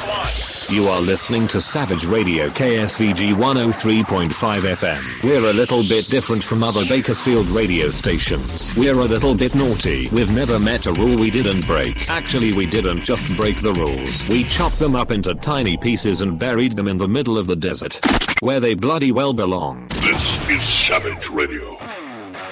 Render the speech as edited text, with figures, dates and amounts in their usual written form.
You are listening to Savage Radio KSVG 103.5 FM. We're a little bit different from other Bakersfield radio stations. We're a little bit naughty. We've never met a rule we didn't break. Actually, we didn't just break the rules. We chopped them up into tiny pieces and buried them in the middle of the desert, where they bloody well belong. This is Savage Radio.